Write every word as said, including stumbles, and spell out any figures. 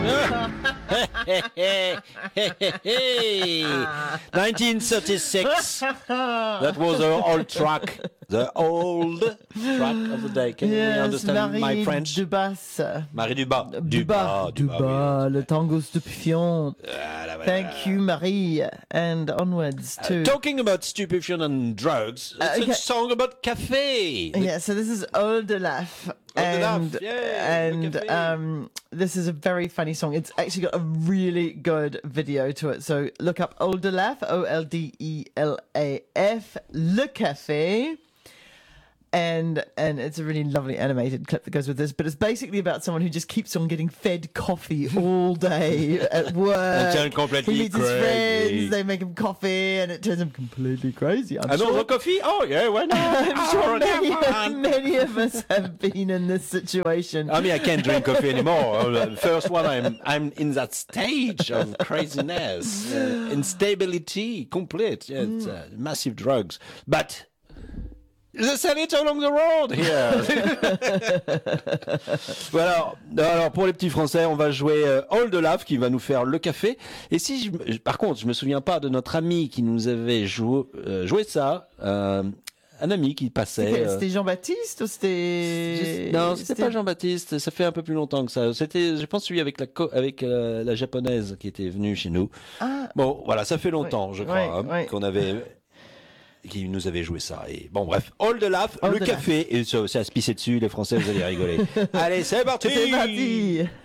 nineteen thirty-six. That was our old track. The old track of the day. Can yes, you understand Marie my French? Dubas. Marie Dubas. Dubas. Dubas, oui. Le tango stupéfiant. Voilà, voilà. Thank you, Marie. And onwards to... Uh, talking about stupefying and drugs, it's Uh, okay. a song about cafe. Yeah, so this is Old Olaf. And, yeah, and um, this is a very funny song. It's actually got a really good video to it. So look up Old Olaf, O L D E L A F, Le Café. And and it's a really lovely animated clip that goes with this. But it's basically about someone who just keeps on getting fed coffee all day at work. It completely he meets his crazy. friends, they make him coffee, and it turns him completely crazy. I'm Another sure, coffee? Oh, yeah, why not? I'm sure Oh, many, yeah, man. many of us have been in this situation. I mean, I can't drink coffee anymore. Uh, First one, I'm I'm in that stage of craziness, uh, instability, complete. Yeah, it's, uh, massive drugs, but they sell it along the road here. Voilà. Alors pour les petits Français, on va jouer euh, Old Olaf qui va nous faire le café. Et si, je, par contre, je me souviens pas de notre ami qui nous avait joué, euh, joué ça. Euh, un ami qui passait. C'était, euh, c'était Jean-Baptiste ou c'était... Non, c'était pas Jean-Baptiste. Ça fait un peu plus longtemps que ça. C'était, je pense, celui avec la co- avec euh, la japonaise qui était venue chez nous. Ah. Bon, voilà, ça fait longtemps, Oui, je crois, oui, hein, oui. qu'on avait, qui nous avait joué ça. Et bon, bref, Old Olaf, Old le Olaf. café, et ça, ça a se pisser dessus. Les Français, vous allez rigoler. Allez, c'est parti. C'est parti.